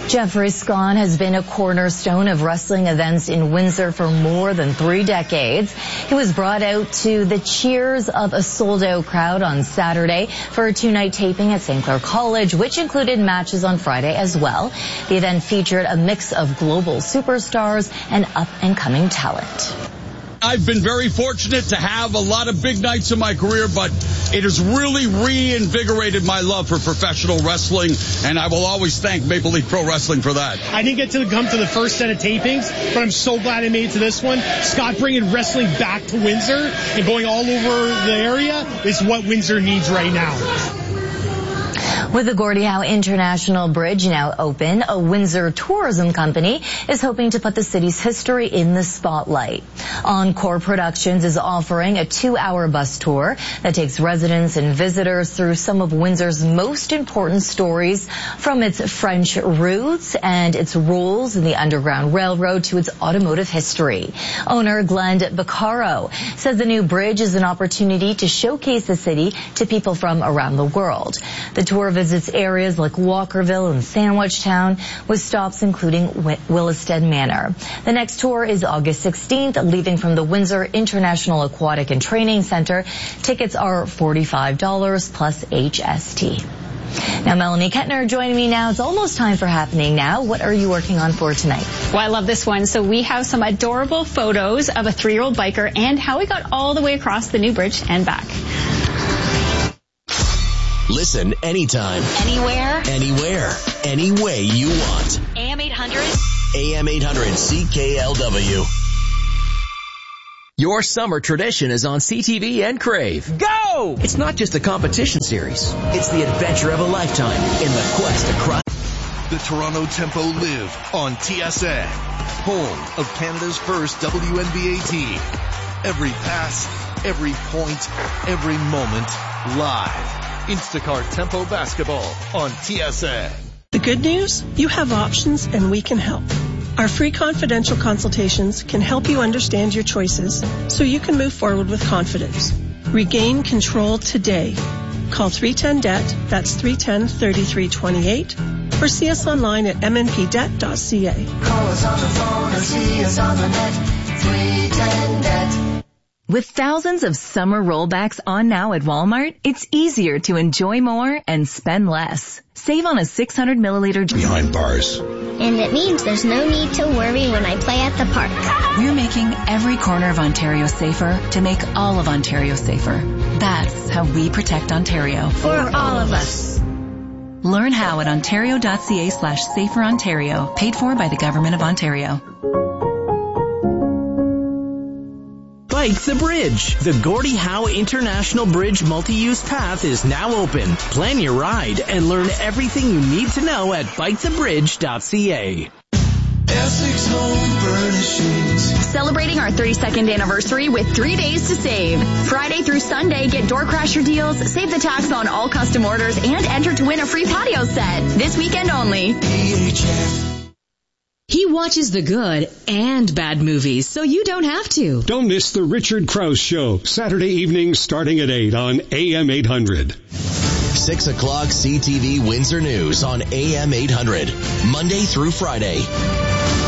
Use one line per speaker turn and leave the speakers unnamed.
Jeffrey Scahn has been a cornerstone of wrestling events in Windsor for more than 3 decades. He was brought out to the cheers of a sold-out crowd on Saturday for a 2-night taping at St. Clair College, which included matches on Friday as well. The event featured a mix of global superstars and up-and-coming talent.
I've been very fortunate to have a lot of big nights in my career, but it has really reinvigorated my love for professional wrestling, and I will always thank Maple Leaf Pro Wrestling for that.
I didn't get to come to the first set of tapings, but I'm so glad I made it to this one. Scott bringing wrestling back to Windsor and going all over the area is what Windsor needs right now.
With the Gordie Howe International Bridge now open, a Windsor tourism company is hoping to put the city's history in the spotlight. Encore Productions is offering a 2-hour bus tour that takes residents and visitors through some of Windsor's most important stories, from its French roots and its roles in the Underground Railroad to its automotive history. Owner Glenn Baccaro says the new bridge is an opportunity to showcase the city to people from around the world. The tour visits areas like Walkerville and Sandwich Town, with stops including Willisted Manor. The next tour is August 16th, leaving from the Windsor International Aquatic and Training Center. Tickets are $45 plus HST. Now, Melanie Kettner joining me now. It's almost time for Happening Now. What are you working on for tonight?
Well, I love this one. So we have some adorable photos of a 3-year-old biker and how he got all the way across the new bridge and back.
Listen anytime,
anywhere,
any way you want.
AM 800.
AM 800 CKLW. Your summer tradition is on CTV and Crave. Go! It's not just a competition series. It's the adventure of a lifetime in the quest across.
The Toronto Tempo live on TSN, home of Canada's first WNBA team. Every pass, every point, every moment, live. Instacart Tempo Basketball on TSN.
The good news? You have options and we can help. Our free confidential consultations can help you understand your choices so you can move forward with confidence. Regain control today. Call 310-DEBT, that's 310-3328, or see us online at mnpdebt.ca.
Call us on the phone or see us on the net, 310-DEBT.
With thousands of summer rollbacks on now at Walmart, it's easier to enjoy more and spend less. Save on a 600 milliliter
behind bars.
And it means there's no need to worry when I play at the park.
We're making every corner of Ontario safer to make all of Ontario safer. That's how we protect Ontario.
For all of us.
Learn how at ontario.ca/saferontario, paid for by the Government of Ontario.
Bike the Bridge. The Gordie Howe International Bridge multi-use path is now open. Plan your ride and learn everything you need to know at bikethebridge.ca.
Essex Home Furnishings.
Celebrating our 32nd anniversary with 3 days to save. Friday through Sunday, get door crasher deals, save the tax on all custom orders, and enter to win a free patio set. This weekend only.
EHF.
He watches the good and bad movies, so you don't have to.
Don't miss the Richard Krause Show, Saturday evening starting at 8 on AM 800.
6 o'clock CTV Windsor News on AM 800, Monday through Friday.